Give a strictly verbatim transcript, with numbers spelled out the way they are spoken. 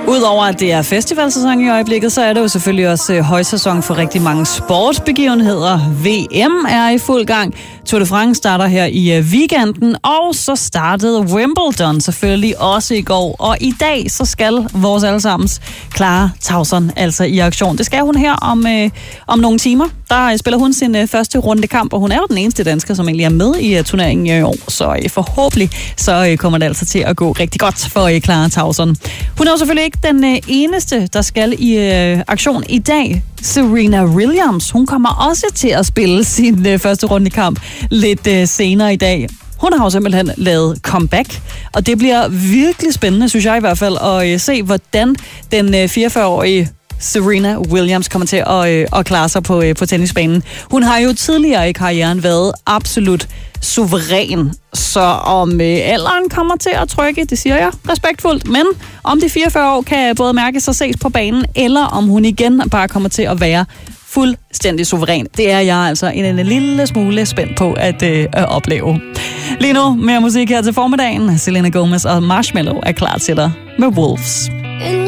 Udover at det er festivalsæson i øjeblikket, så er det jo selvfølgelig også højsæson for rigtig mange sportsbegivenheder. V M er i fuld gang. Tour de France starter her i weekenden, og så startede Wimbledon selvfølgelig også i går. Og i dag så skal vores allesammens Clara Tauson altså i aktion. Det skal hun her om, øh, om nogle timer. Der spiller hun sin øh, første runde kamp, og hun er jo den eneste dansker, som egentlig er med i uh, turneringen i år. Så øh, forhåbentlig så øh, kommer det altså til at gå rigtig godt for øh, Clara Tauson. Hun er jo selvfølgelig ikke den øh, eneste, der skal i øh, aktion i dag. Serena Williams, hun kommer også til at spille sin øh, første runde kamp lidt øh, senere i dag. Hun har jo simpelthen lavet comeback, og det bliver virkelig spændende, synes jeg i hvert fald, at øh, se, hvordan den øh, fireogfyrre-årige Serena Williams kommer til at, øh, at klare sig på, øh, på tennisbanen. Hun har jo tidligere i karrieren været absolut suveræn, så om øh, alderen kommer til at trykke, det siger jeg respektfuldt, men om de fireogfyrre år kan både mærkes og ses på banen, eller om hun igen bare kommer til at være fuldstændig suveræn. Det er jeg altså en, en lille smule spændt på at, øh, at opleve. Lige nu mere musik her til formiddagen. Selena Gomez og Marshmello er klar til dig med Wolves.